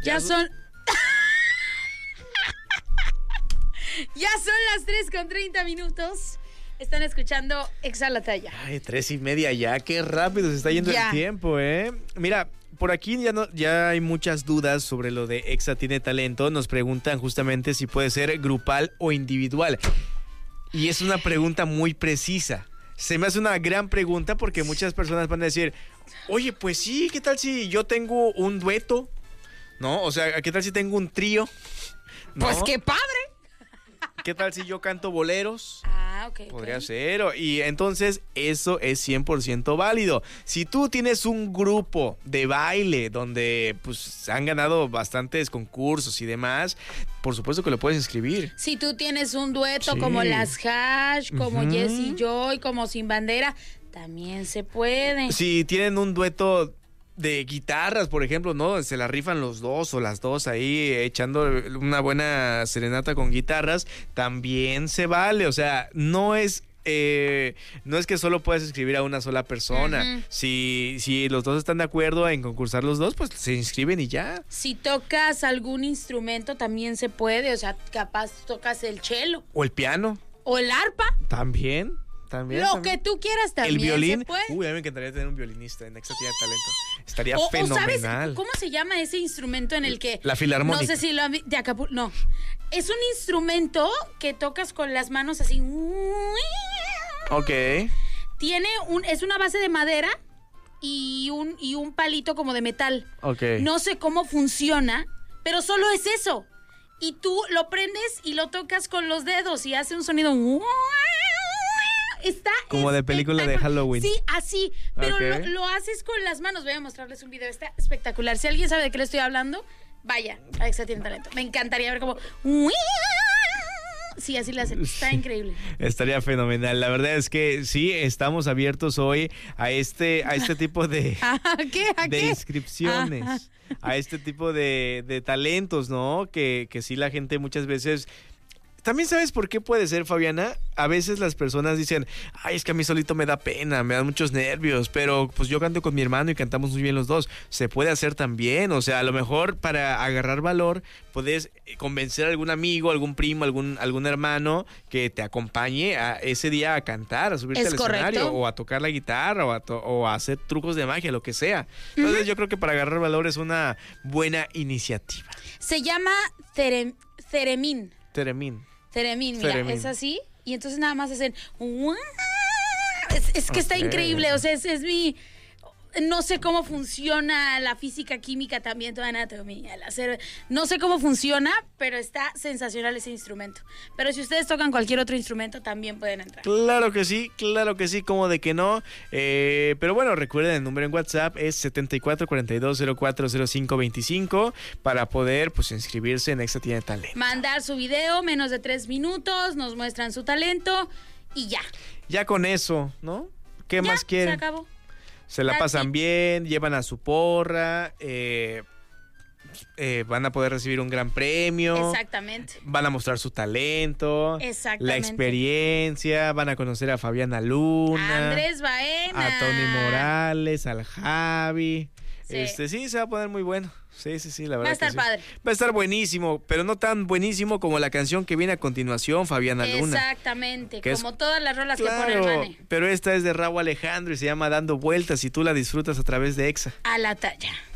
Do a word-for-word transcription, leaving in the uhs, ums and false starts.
Ya, ya son... Ya son las tres con treinta minutos. Están escuchando Exa la Talla. Ay, tres y media ya. Qué rápido se está yendo ya. el tiempo, ¿eh? Mira, por aquí ya, no, ya hay muchas dudas sobre lo de Exa tiene talento. Nos preguntan justamente si puede ser grupal o individual. Y es una pregunta muy precisa. Se me hace una gran pregunta porque muchas personas van a decir, oye, pues sí, ¿qué tal si yo tengo un dueto? ¿No? O sea, ¿qué tal si tengo un trío? ¿No? Pues qué padre. ¿Qué tal si yo canto boleros? Ah, ok. Podría okay. ser. Y entonces eso es cien por ciento válido. Si tú tienes un grupo de baile donde pues han ganado bastantes concursos y demás, por supuesto que lo puedes inscribir. Si tú tienes un dueto sí. como las Hash, como uh-huh. Jessy Joy, como Sin Bandera, también se puede. Si tienen un dueto de guitarras, por ejemplo, ¿no? Se la rifan los dos o las dos ahí echando una buena serenata con guitarras, también se vale. O sea, no es eh, no es que solo puedas escribir a una sola persona. Uh-huh. Si, si los dos están de acuerdo en concursar los dos, pues se inscriben y ya. Si tocas algún instrumento, también se puede. O sea, capaz tocas el cello. O el piano. O el arpa. También. También, lo también. que tú quieras también. El violín. Se puede. Uy, a mí me encantaría tener un violinista en Exa tiene talento. Estaría o, fenomenal. O ¿sabes cómo se llama ese instrumento en el que? La filarmónica. No sé si lo han de Acapulco. No. Es un instrumento que tocas con las manos así. Ok. Tiene un, es una base de madera y un, y un palito como de metal. Ok. No sé cómo funciona, pero solo es eso. Y tú lo prendes y lo tocas con los dedos y hace un sonido. Está como de película de Halloween. Sí, así, pero okay. lo, lo haces con las manos. Voy a mostrarles un video, está espectacular. Si alguien sabe de qué le estoy hablando, vaya, a Exa tiene talento. Me encantaría ver cómo... Sí, así lo hacen, está increíble. Estaría fenomenal. La verdad es que sí, estamos abiertos hoy a este, a este tipo de, ¿A qué? ¿A de qué? inscripciones, Ajá. a este tipo de, de talentos, ¿no? Que, que sí la gente muchas veces... También, ¿sabes por qué puede ser, Fabiana? A veces las personas dicen, ay, es que a mí solito me da pena, me dan muchos nervios, pero pues yo canto con mi hermano y cantamos muy bien los dos. Se puede hacer también, o sea, a lo mejor para agarrar valor puedes convencer a algún amigo, algún primo, algún, algún hermano que te acompañe a ese día a cantar, a subirte ¿Es al correcto? escenario o a tocar la guitarra o a, to- o a hacer trucos de magia, lo que sea. Entonces uh-huh. yo creo que para agarrar valor es una buena iniciativa. Se llama Cerem- Ceremín. Ceremín. Ceremín, mira, Ceremín. es así. Y entonces nada más hacen... Es, es que okay. está increíble, o sea, es, es mi... No sé cómo funciona la física, química, también toda anatomía, el hacer... No sé cómo funciona, pero está sensacional ese instrumento. Pero si ustedes tocan cualquier otro instrumento, también pueden entrar. Claro que sí, claro que sí, como de que no. Eh, pero bueno, recuerden, el número en WhatsApp es setenta y cuatro cuarenta y dos cero cuatro cero cinco veinticinco para poder pues inscribirse en Exa tiene talento. Mandar su video, menos de tres minutos, nos muestran su talento y ya. Ya con eso, ¿no? ¿Qué ya, más quieren? Se acabó. Se la pasan bien, llevan a su porra, eh, eh, van a poder recibir un gran premio. Exactamente. Van a mostrar su talento. Exactamente. La experiencia, van a conocer a Fabiana Luna. Andrés Baena. A Tony Morales, al Javi. Sí. Este, sí, se va a poner muy bueno. Sí, sí, sí, la verdad. Va a estar que padre. Sí. Va a estar buenísimo, pero no tan buenísimo como la canción que viene a continuación, Fabiana Luna. Exactamente, como es, todas las rolas claro, que pone el Mane. Pero esta es de Rauw Alejandro y se llama Dando Vueltas y tú la disfrutas a través de Exa. A la talla.